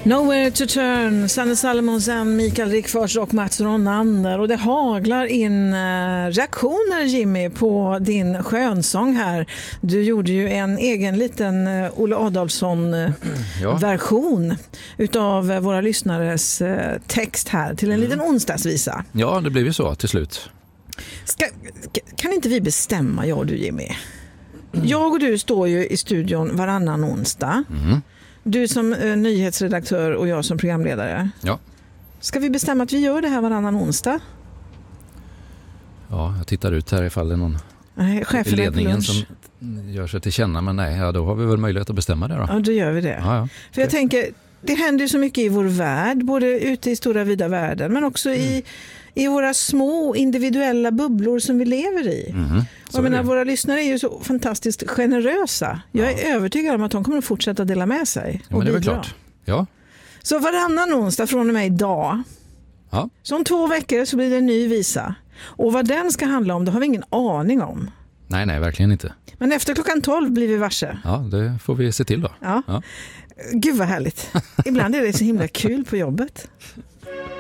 Nowhere to turn, Sanne Salomonsen, Mikael Rickfors och Mats Ronander. Och det haglar in reaktioner, Jimmy, på din skönsång här. Du gjorde ju en egen liten Olle Adolfsson-version utav våra lyssnares text här till en liten onsdagsvisa. Ja, det blev ju så till slut. Kan inte vi bestämma, jag och du, Jimmy? Jag och du står ju i studion varannan onsdag. Du som nyhetsredaktör och jag som programledare. Ja. Ska vi bestämma att vi gör det här varannan onsdag? Ja, jag tittar ut här ifall det är någon i ledningen som gör sig till känna. Men nej, ja, då har vi väl möjlighet att bestämma det då. Ja, då gör vi det. Ja. För jag tänker, det händer ju så mycket i vår värld. Både ute i stora vida världen, men också i våra små individuella bubblor som vi lever i. Jag menar, våra lyssnare är ju så fantastiskt generösa. Jag är övertygad om att de kommer att fortsätta dela med sig. Ja, men det är väl klart. Ja. Så varannan onsdag från och med idag. Ja. Så om 2 veckor så blir det en ny visa. Och vad den ska handla om, det har vi ingen aning om. Nej, verkligen inte. Men efter 12:00 blir vi varse. Ja, det får vi se till då. Ja. Gud vad härligt. Ibland är det så himla kul på jobbet.